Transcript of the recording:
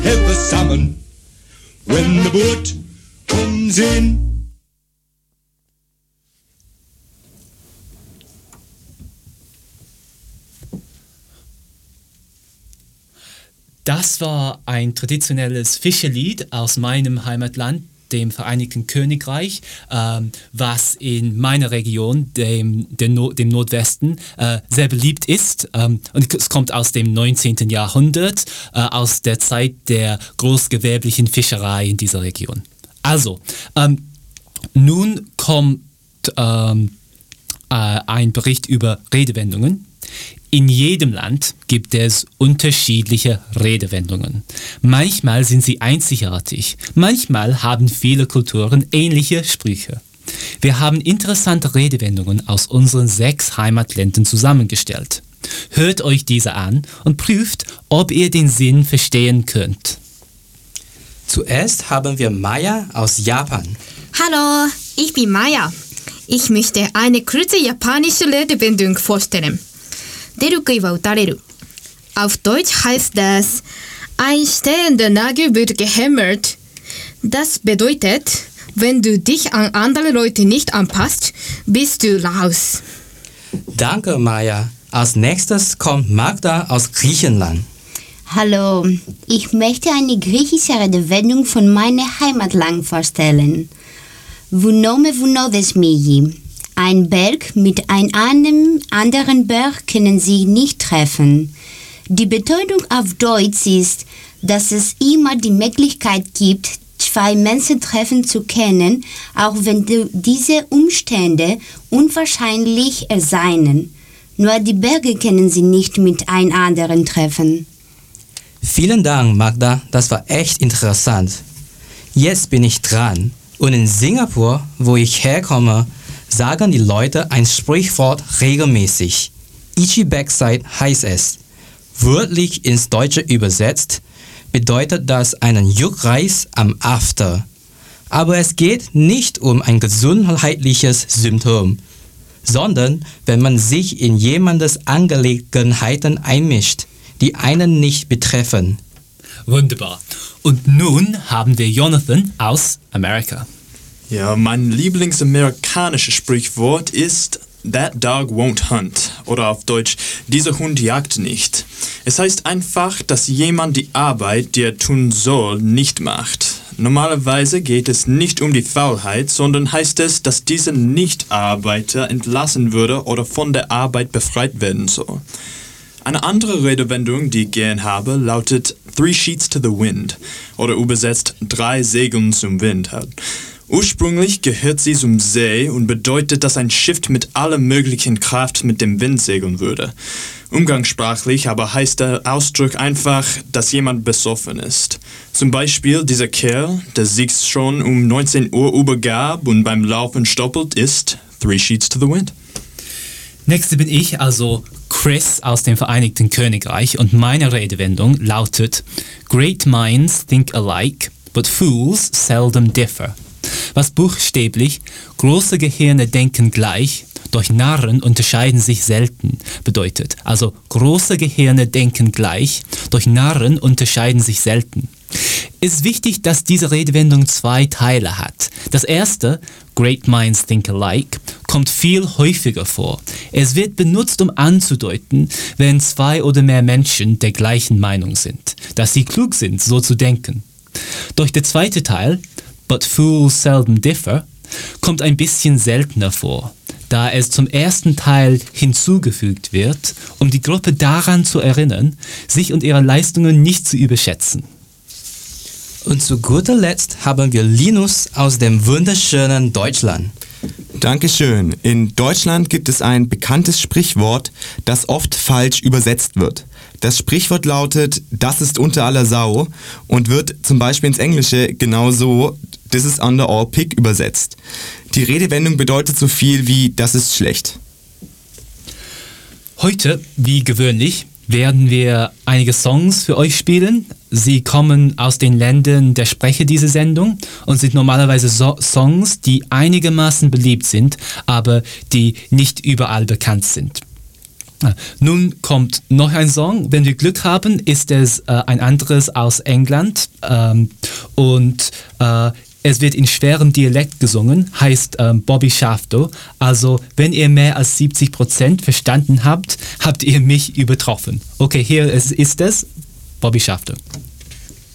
have a salmon when the boat comes in. Das war ein traditionelles Fischerlied aus meinem Heimatland, dem Vereinigten Königreich, was in meiner Region, dem Nordwesten, sehr beliebt ist. Und es kommt aus dem 19. Jahrhundert, aus der Zeit der großgewerblichen Fischerei in dieser Region. Also, nun kommt ein Bericht über Redewendungen. In jedem Land gibt es unterschiedliche Redewendungen. Manchmal sind sie einzigartig, manchmal haben viele Kulturen ähnliche Sprüche. Wir haben interessante Redewendungen aus unseren 6 Heimatländern zusammengestellt. Hört euch diese an und prüft, ob ihr den Sinn verstehen könnt. Zuerst haben wir Maya aus Japan. Hallo, ich bin Maya. Ich möchte eine kurze japanische Redewendung vorstellen. Derukui wa utareru. Auf Deutsch heißt das, ein stehender Nagel wird gehämmert. Das bedeutet, wenn du dich an andere Leute nicht anpasst, bist du raus. Danke, Maya. Als nächstes kommt Magda aus Griechenland. Hallo, ich möchte eine griechische Redewendung von meinem Heimatland vorstellen. Vounome vounodes migi. Ein Berg mit einem anderen Berg können sich nicht treffen. Die Bedeutung auf Deutsch ist, dass es immer die Möglichkeit gibt, 2 Menschen treffen zu können, auch wenn diese Umstände unwahrscheinlich erscheinen. Nur die Berge können sie nicht mit einem anderen treffen. Vielen Dank, Magda. Das war echt interessant. Jetzt bin ich dran. Und in Singapur, wo ich herkomme, sagen die Leute ein Sprichwort regelmäßig. Ichi Backside heißt es. Wörtlich ins Deutsche übersetzt bedeutet das einen Juckreiz am After. Aber es geht nicht um ein gesundheitliches Symptom, sondern wenn man sich in jemandes Angelegenheiten einmischt, die einen nicht betreffen. Wunderbar. Und nun haben wir Jonathan aus Amerika. Ja, mein lieblingsamerikanisches Sprichwort ist That dog won't hunt oder auf Deutsch dieser Hund jagt nicht. Es heißt einfach, dass jemand die Arbeit, die er tun soll, nicht macht. Normalerweise geht es nicht um die Faulheit, sondern heißt es, dass dieser Nichtarbeiter entlassen würde oder von der Arbeit befreit werden soll. Eine andere Redewendung, die ich gern habe, lautet 3 sheets to the wind oder übersetzt 3 Segeln zum Wind. Ursprünglich gehört sie zum See und bedeutet, dass ein Schiff mit aller möglichen Kraft mit dem Wind segeln würde. Umgangssprachlich aber heißt der Ausdruck einfach, dass jemand besoffen ist. Zum Beispiel dieser Kerl, der sich schon um 19 Uhr übergab und beim Laufen stoppelt, ist 3 sheets to the wind. Nächste bin ich, also Chris aus dem Vereinigten Königreich, und meine Redewendung lautet Great minds think alike, but fools seldom differ. Was buchstäblich große Gehirne denken gleich, doch Narren unterscheiden sich selten bedeutet. Also große Gehirne denken gleich, doch Narren unterscheiden sich selten. Es ist wichtig, dass diese Redewendung 2 Teile hat. Das erste, Great minds think alike, kommt viel häufiger vor. Es wird benutzt, um anzudeuten, wenn 2 oder mehr Menschen der gleichen Meinung sind, dass sie klug sind, so zu denken. Doch der zweite Teil, But fools seldom differ, kommt ein bisschen seltener vor, da es zum ersten Teil hinzugefügt wird, um die Gruppe daran zu erinnern, sich und ihre Leistungen nicht zu überschätzen. Und zu guter Letzt haben wir Linus aus dem wunderschönen Deutschland. Dankeschön. In Deutschland gibt es ein bekanntes Sprichwort, das oft falsch übersetzt wird. Das Sprichwort lautet, das ist unter aller Sau, und wird zum Beispiel ins Englische genauso, this is under all pig, übersetzt. Die Redewendung bedeutet so viel wie, das ist schlecht. Heute, wie gewöhnlich, werden wir einige Songs für euch spielen. Sie kommen aus den Ländern der Sprecher dieser Sendung und sind normalerweise Songs, die einigermaßen beliebt sind, aber die nicht überall bekannt sind. Nun kommt noch ein Song. Wenn wir Glück haben, ist es ein anderes aus England. Es wird in schwerem Dialekt gesungen, heißt Bobby Shafto. Also wenn ihr mehr als 70% verstanden habt, habt ihr mich übertroffen. Okay, hier ist es, Bobby Shafto.